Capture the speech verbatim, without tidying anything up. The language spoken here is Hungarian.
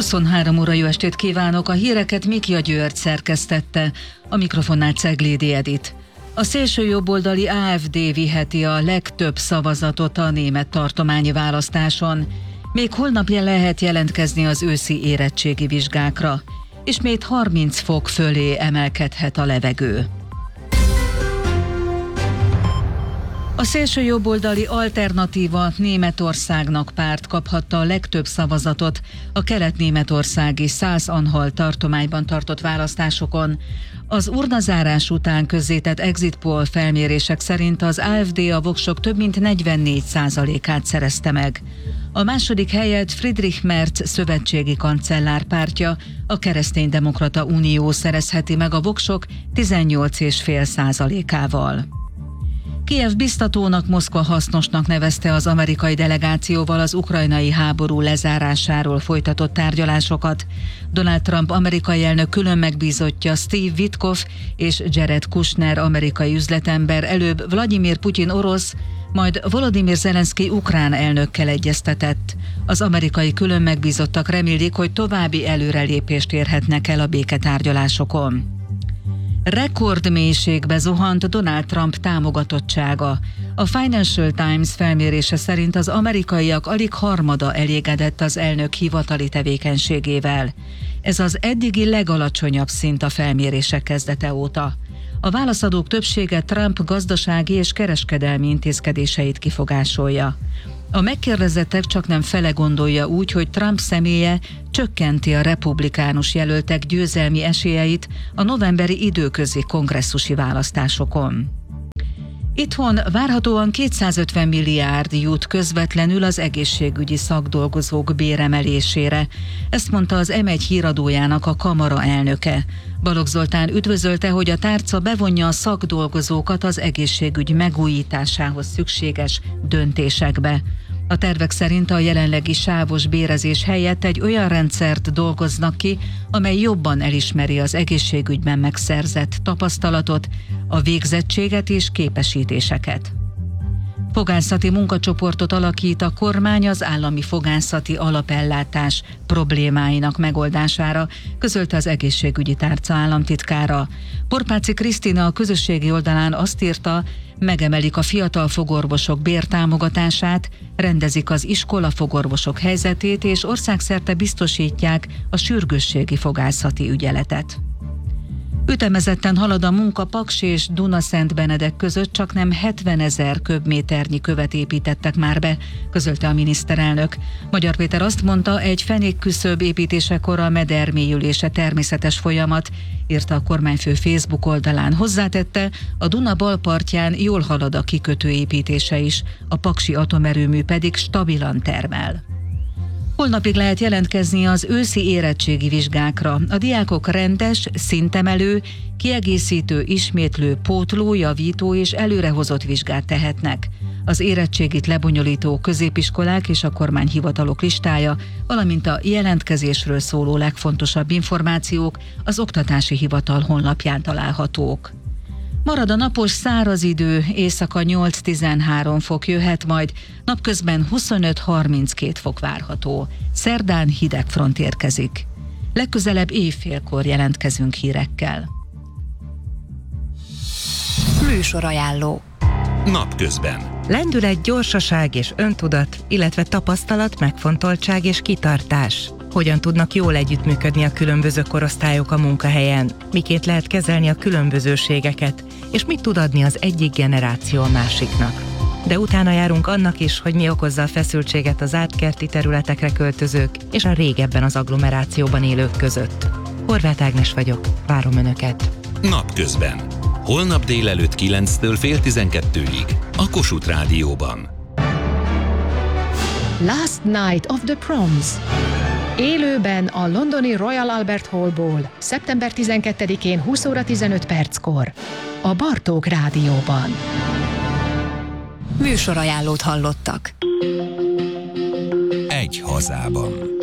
huszonhárom óra, jó estét kívánok! A híreket Mikja György szerkesztette, a mikrofonnál Ceglédi Edit. A szélsőjobboldali á ef dé viheti a legtöbb szavazatot a német tartományi választáson. Még holnap lehet jelentkezni az őszi érettségi vizsgákra. Ismét harminc fok fölé emelkedhet a levegő. A szélsőjobboldali Alternatíva Németországnak párt kaphatta a legtöbb szavazatot a kelet-németországi Szász-Anhalt tartományban tartott választásokon. Az urnazárás után közzétett exit poll felmérések szerint az á ef dé a voksok több mint negyvennégy százalékát szerezte meg. A második helyet Friedrich Merz szövetségi kancellár pártja, a Kereszténydemokrata Unió szerezheti meg a voksok tizennyolc egész öt százalékával. Kijev biztatónak, Moszkva hasznosnak nevezte az amerikai delegációval az ukrajnai háború lezárásáról folytatott tárgyalásokat. Donald Trump amerikai elnök külön megbízottja Steve Witkoff és Jared Kushner amerikai üzletember előbb Vladimir Putyin orosz, majd Volodymyr Zelenszky ukrán elnökkel egyeztetett. Az amerikai külön megbízottak remélik, hogy további előrelépést érhetnek el a béketárgyalásokon. Rekordmélységbe zuhant Donald Trump támogatottsága. A Financial Times felmérése szerint az amerikaiak alig harmada elégedett az elnök hivatali tevékenységével. Ez az eddigi legalacsonyabb szint a felmérések kezdete óta. A válaszadók többsége Trump gazdasági és kereskedelmi intézkedéseit kifogásolja. A megkérdezettek csaknem fele gondolja úgy, hogy Trump személye csökkenti a republikánus jelöltek győzelmi esélyeit a novemberi időközi kongresszusi választásokon. Itthon várhatóan kétszázötven milliárd jut közvetlenül az egészségügyi szakdolgozók béremelésére. Ezt mondta az em egy híradójának a kamara elnöke. Balogh Zoltán üdvözölte, hogy a tárca bevonja a szakdolgozókat az egészségügy megújításához szükséges döntésekbe. A tervek szerint a jelenlegi sávos bérezés helyett egy olyan rendszert dolgoznak ki, amely jobban elismeri az egészségügyben megszerzett tapasztalatot, a végzettséget és képesítéseket. Fogászati munkacsoportot alakít a kormány az állami fogászati alapellátás problémáinak megoldására, közölte az egészségügyi tárca államtitkára. Porpáci Krisztina a közösségi oldalán azt írta, megemelik a fiatal fogorvosok bértámogatását, rendezik az iskola fogorvosok helyzetét és országszerte biztosítják a sürgősségi fogászati ügyeletet. Ütemezetten halad a munka Paks és Dunaszentbenedek között, csaknem hetvenezer köbméternyi követ építettek már be, közölte a miniszterelnök. Magyar Péter azt mondta, egy fenékküszöb építésekor a meder mélyülése természetes folyamat, írta a kormányfő Facebook oldalán. Hozzátette, a Duna bal partján jól halad a kikötő építése is, a paksi atomerőmű pedig stabilan termel. Holnapig lehet jelentkezni az őszi érettségi vizsgákra. A diákok rendes, szintemelő, kiegészítő, ismétlő, pótló, javító és előrehozott vizsgát tehetnek. Az érettségit lebonyolító középiskolák és a kormányhivatalok listája, valamint a jelentkezésről szóló legfontosabb információk az Oktatási Hivatal honlapján találhatók. Marad a napos száraz idő, éjszaka nyolc-tizenhárom fok jöhet, majd napközben huszonöt-harminckét fok várható. Szerdán hideg front érkezik. Legközelebb éjfélkor jelentkezünk hírekkel. Műsorajánló. Napközben. Lendület, gyorsaság és öntudat, illetve tapasztalat, megfontoltság és kitartás. Hogyan tudnak jól együttműködni a különböző korosztályok a munkahelyen? Miként lehet kezelni a különbözőségeket? És mit tud adni az egyik generáció a másiknak? De utána járunk annak is, hogy mi okozza a feszültséget az átkerti területekre költözők és a régebben az agglomerációban élők között. Horváth Ágnes vagyok, várom Önöket. Napközben. Holnap délelőtt kilenctől fél tizenkettőig a Kossuth Rádióban. Last Night of the Proms. Élőben a londoni Royal Albert Hallból, szeptember tizenkettedikén húsz óra tizenöt perckor, a Bartók Rádióban. Műsorajánlót hallottak. Egy hazában.